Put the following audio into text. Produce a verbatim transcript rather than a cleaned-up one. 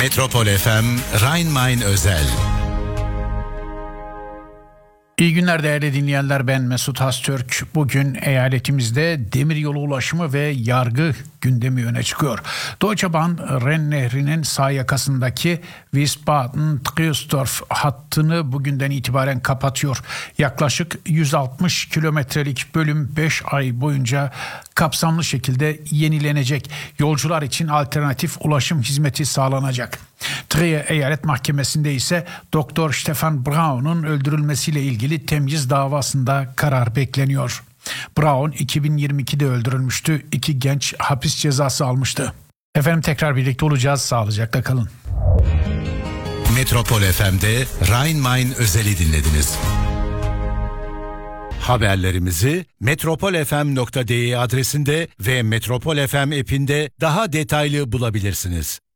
Metropol F M Rhein-Main özel. İyi günler değerli dinleyenler, ben Mesut Hastürk. Bugün eyaletimizde demiryolu ulaşımı ve yargı gündemi öne çıkıyor. Deutsche Bahn, Ren Nehri'nin sağ yakasındaki Wiesbaden-Triesdorf hattını bugünden itibaren kapatıyor. Yaklaşık yüz altmış kilometrelik bölüm beş ay boyunca kapsamlı şekilde yenilenecek. Yolcular için alternatif ulaşım hizmeti sağlanacak. Trier Eyalet Mahkemesi'nde ise Doktor Stefan Braun'un öldürülmesiyle ilgili temyiz davasında karar bekleniyor. Braun iki bin yirmi ikide öldürülmüştü. İki genç hapis cezası almıştı. Efendim, tekrar birlikte olacağız. Sağlıcakla kalın. Metropol F M'de Rhein-Main özeli dinlediniz. Haberlerimizi metropolfm nokta de adresinde ve Metropol F M app'inde daha detaylı bulabilirsiniz.